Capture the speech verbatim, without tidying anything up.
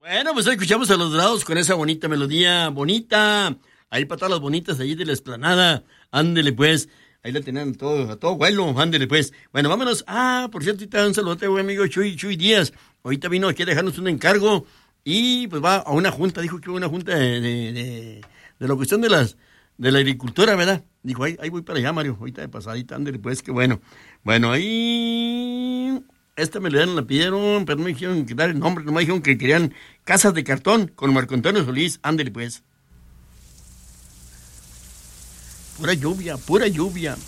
Bueno, pues escuchamos a Los Dorados con esa bonita melodía, bonita. Ahí para todas las bonitas allí de la explanada. Ándele pues. Ahí la tenían todo, a todo vuelo. Ándele pues. Bueno, vámonos. Ah, por cierto, ahorita un saludote a mi amigo Chuy, Chuy Díaz. Ahorita vino aquí a dejarnos un encargo. Y pues va a una junta. Dijo que va a una junta de, de, de, de la cuestión de las de la agricultura, ¿verdad? Dijo, ahí, ahí voy para allá, Mario. Ahorita de pasadita, ándele pues, que bueno. Bueno, ahí... Esta melodía nos la pidieron, pero no me dijeron que dar el nombre, no me dijeron que querían Casas de Cartón con Marco Antonio Solís. Ándele pues. Pura lluvia, pura lluvia.